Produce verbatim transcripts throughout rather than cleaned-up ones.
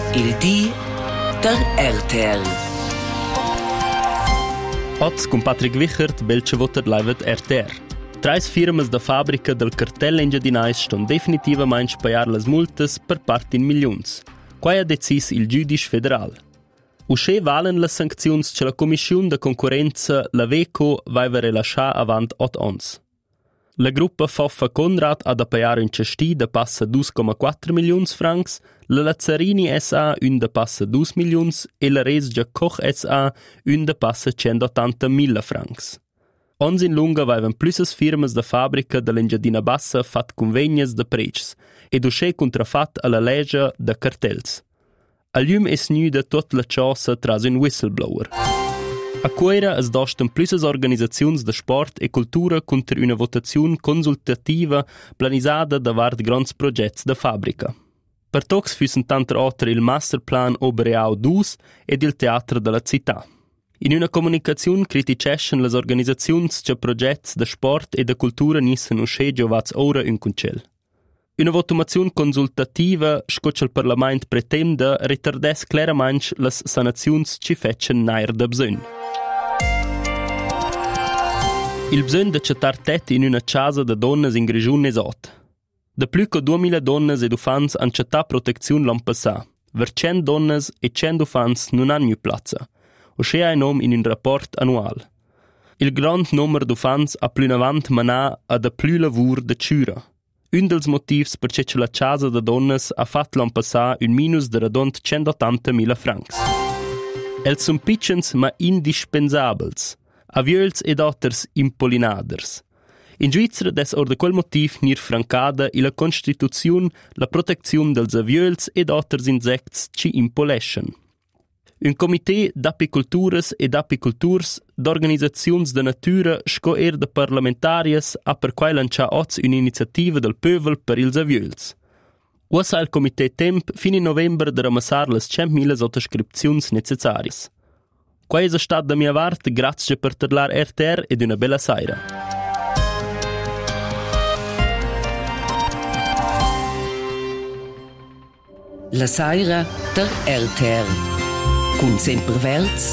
Il di der R T R. Oz con Patrick Wichert, belce voter livet R T R. Trais firmas da fabbrica del cartel engiadinais ston definitivamente spaiar las multas per part in milions. Quai ha decis il giudice federal. Usce valen las sancziuns che la Commissione de Concorrenza, la VECO, vaiva relasciar avant ot ons. La gruppa Foffa Conrad ha da pagare un cesti da passa due virgola quattro milions francs, la Lazzarini S A un da passa due milions e la Resgia Koch S A un da passa centottanta mila francs. Ons in lunga vaivan plussas firmas da fabbrica de l'Engiadina Bassa fat convegnas de precs ed usce contrafat alla legge de cartels. Allium es nuda tot la cosa tras un whistleblower. A Cuera es dostan plussas organisaziuns de sport e cultura contra una votazione consultativa planisada davart grands projets de fabbrica. Per tocs füssen tanter otre il Masterplan Obereau due ed il Teatro della Città. In una comunicazione criticescen las organisaziuns che projets de sport e de cultura nissen usce giovats ora un concel. Una votazione consultativa scoccia il Parlament pretende retardes claramente las sanaziuns ci fecen nair da bsön. Il bsön de cettar tet in una casa de donnas in Grigiun es ot. De plü che duemila donnas ed ufans han cettar protezione l'an passà. Ver cent donnas e cent ufans non han miu plazza. Usce ha nom in un rapport annual. Il grand numero d'ufans ha plü navant manà a da plü lavur de ciura. Un dels motivs per ce la casa de donnas ha fat l'an passà un minus de radont centottanta mila francs. Els sun pitchens ma indispensabels. Aviöls ed otters impollinaders. In Svizzera des or de quel motiv nir francada e la Constituzione la protezione dels aviöls ed otters insects ci impoleschen. Un comité d'apicultures ed apiculturs d'organisaziuns de natura sco er de parlamentarias ha per quai lancià oz un'iniziativa del pövel per ils aviöls. Ussa il comité temp fin in november de ramassar las centmila sottoscripziuns necessarias. Quai è stat da mia vart, grazie per parlar R T R ed una bella saira. La saira der R T R. Cun Semperverz,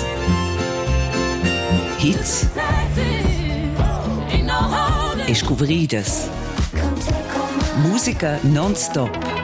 hits e scuveridas. Musica non-stop.